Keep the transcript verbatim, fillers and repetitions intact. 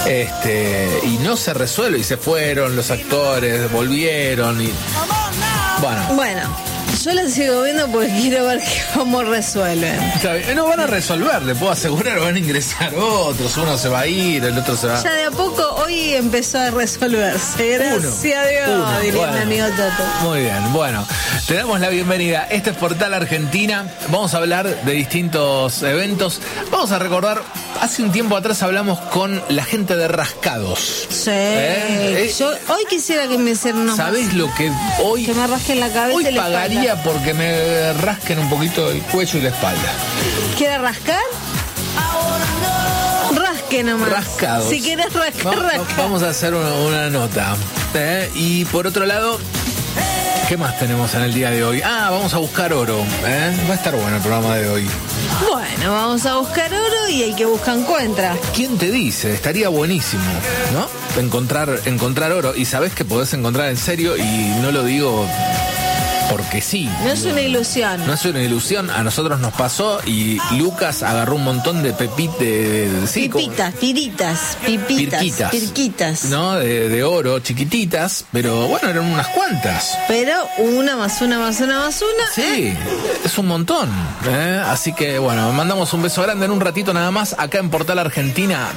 Este, y no se resuelve, y se fueron los actores, volvieron y. Bueno. Bueno, yo la sigo viendo porque quiero ver cómo resuelven. No van a resolver, le puedo asegurar, van a ingresar otros, uno se va a ir, el otro se va. Ya de a poco hoy empezó a resolverse, gracias uno, a Dios, uno, diría bueno. mi amigo Toto. Muy bien, bueno, te damos la bienvenida. Este es Portal Argentina, vamos a hablar de distintos eventos. Vamos a recordar, hace un tiempo atrás hablamos con la gente de Rascados. Sí, ¿Eh? yo hoy quisiera que me hicieran unos... ¿Sabés lo que hoy... Que me rasquen la cabeza hoy y la pagaría espalda. porque me rasquen un poquito el cuello y la espalda? ¿Quieres rascar? Rasque nomás. Rascados. Si quieres rascar, Va- rasca. Vamos a hacer una, una nota. ¿Eh? Y por otro lado, ¿qué más tenemos en el día de hoy? Ah, vamos a buscar oro. ¿Eh? Va a estar bueno el programa de hoy. Bueno, vamos a buscar oro y el que busca encuentra. ¿Quién te dice? Estaría buenísimo, ¿no? Encontrar, encontrar oro. Y sabés que podés encontrar en serio, y no lo digo porque sí. No es una ilusión. No es una ilusión, a nosotros nos pasó y Lucas agarró un montón de pepitas, de, de- sí, como- Pipitas, piritas, pipitas, pirquitas, pirquitas. ¿no? De, de oro, chiquititas, pero bueno, eran unas cuantas. Pero una más una más una más una. Sí, es un montón, ¿eh? Así que bueno, mandamos un beso grande en un ratito nada más acá en Portal Argentina.